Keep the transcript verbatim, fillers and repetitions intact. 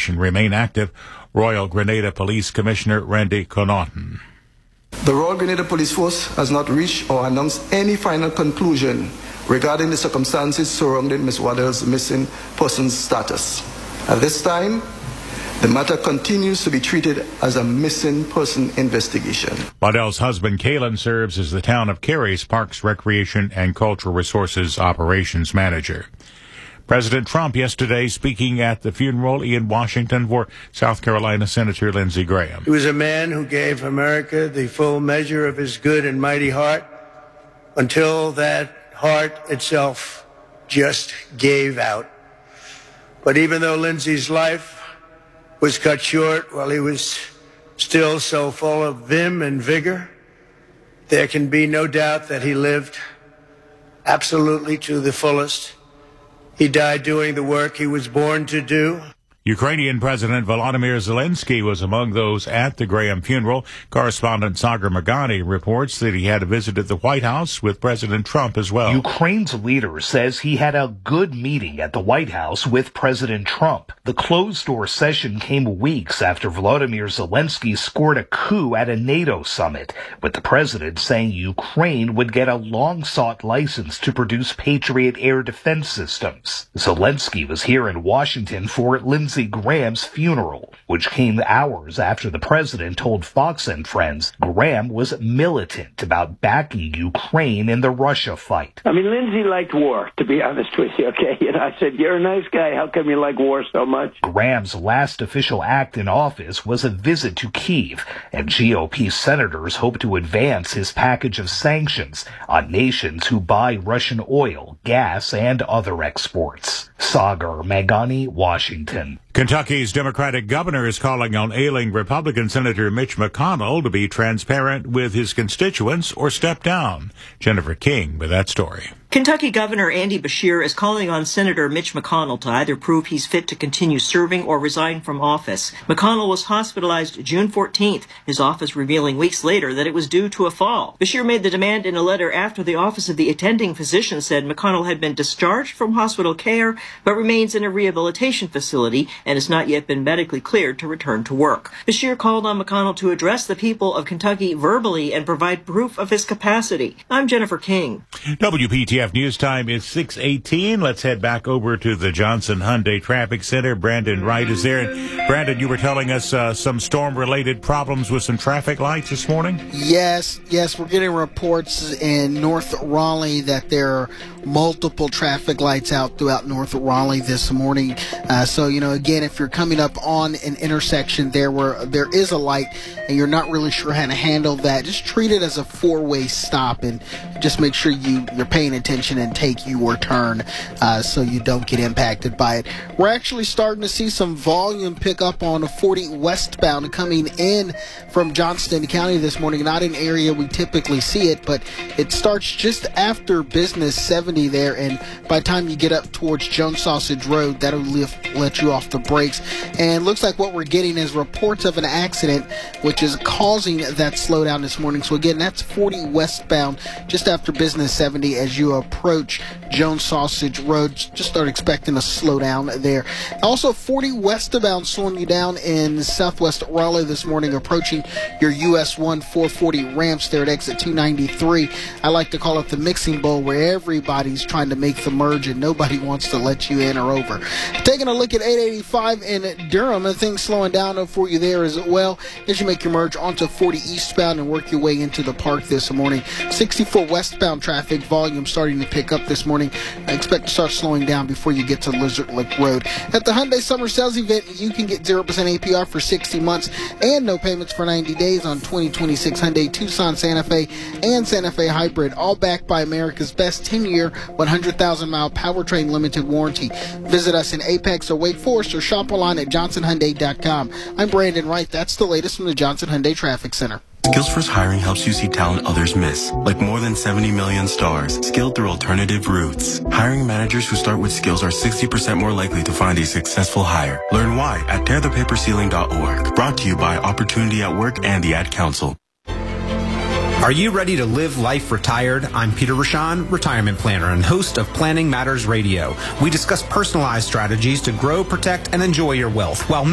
investigation remain active. Royal Grenada Police Commissioner Randy Connaughton. The Royal Grenada Police Force has not reached or announced any final conclusion regarding the circumstances surrounding Miss Waddell's missing persons status. At this time, the matter continues to be treated as a missing person investigation. Waddell's husband, Kalen, serves as the town of Cary's Parks, Recreation, and Cultural Resources Operations Manager. President Trump yesterday speaking at the funeral in Washington for South Carolina Senator Lindsey Graham. He was a man who gave America the full measure of his good and mighty heart until that heart itself just gave out. But even though Lindsey's life was cut short while he was still so full of vim and vigor, there can be no doubt that he lived absolutely to the fullest. He died doing the work he was born to do. Ukrainian President Volodymyr Zelensky was among those at the Graham funeral. Correspondent Sagar Magani reports that he had visited the White House with President Trump as well. Ukraine's leader says he had a good meeting at the White House with President Trump. The closed-door session came weeks after Volodymyr Zelensky scored a coup at a NATO summit, with the president saying Ukraine would get a long-sought license to produce Patriot air defense systems. Zelensky was here in Washington for Lindsey Graham's funeral, which came hours after the president told Fox and Friends Graham was militant about backing Ukraine in the Russia fight. I mean, Lindsey liked war, to be honest with you, okay? And I said, you're a nice guy. How come you like war so much? Graham's last official act in office was a visit to Kyiv, and G O P senators hope to advance his package of sanctions on nations who buy Russian oil, gas, and other exports. Sagar Magani, Washington. Kentucky's Democratic governor is calling on ailing Republican Senator Mitch McConnell to be transparent with his constituents or step down. Jennifer King with that story. Kentucky Governor Andy Beshear is calling on Senator Mitch McConnell to either prove he's fit to continue serving or resign from office. McConnell was hospitalized June fourteenth, his office revealing weeks later that it was due to a fall. Beshear made the demand in a letter after the Office of the Attending Physician said McConnell had been discharged from hospital care but remains in a rehabilitation facility and has not yet been medically cleared to return to work. Beshear called on McConnell to address the people of Kentucky verbally and provide proof of his capacity. I'm Jennifer King. W P T F News Time is six eighteen. Let's head back over to the Johnson Hyundai Traffic Center. Brandon Wright is there. And Brandon, you were telling us uh, some storm-related problems with some traffic lights this morning? Yes, yes. We're getting reports in North Raleigh that there are multiple traffic lights out throughout North Raleigh this morning. Uh, so, you know, again, if you're coming up on an intersection there where there is a light and you're not really sure how to handle that, just treat it as a four-way stop and just make sure you, you're paying attention and take your turn uh, so you don't get impacted by it. We're actually starting to see some volume pick up on forty westbound coming in from Johnston County this morning. Not an area we typically see it, but it starts just after Business seventy there, and by the time you get up towards Jones Sausage Road, that'll lift, let you off the brakes. And looks like what we're getting is reports of an accident which is causing that slowdown this morning. So again, that's forty westbound just after Business seventy as you approach Jones Sausage Road. Just start expecting a slowdown there. Also, forty westbound slowing you down in southwest Raleigh this morning, approaching your U S one four forty ramps there at exit two ninety-three. I like to call it the mixing bowl, where everybody's trying to make the merge and nobody wants to let you in or over. Taking a look at eight eighty-five in Durham, and things slowing down for you there as well as you make your merge onto forty eastbound and work your way into the park this morning. sixty-four westbound traffic volume starting to pick up this morning. I expect to start slowing down before you get to Lizard Lake Road. At the Hyundai Summer Sales Event, you can get zero percent A P R for sixty months and no payments for ninety days on twenty twenty-six Hyundai Tucson, Santa Fe, and Santa Fe Hybrid, all backed by America's best ten-year, one hundred thousand mile powertrain limited warranty. Visit us in Apex or Wake Forest or shop online at johnson hyundai dot com. I'm Brandon Wright. That's the latest from the Johnson Hyundai Traffic Center. Skills First Hiring helps you see talent others miss, like more than seventy million stars, skilled through alternative routes. Hiring managers who start with skills are sixty percent more likely to find a successful hire. Learn why at tear the paper ceiling dot org. Brought to you by Opportunity at Work and the Ad Council. Are you ready to live life retired? I'm Peter Rashan, retirement planner and host of Planning Matters Radio. We discuss personalized strategies to grow, protect, and enjoy your wealth while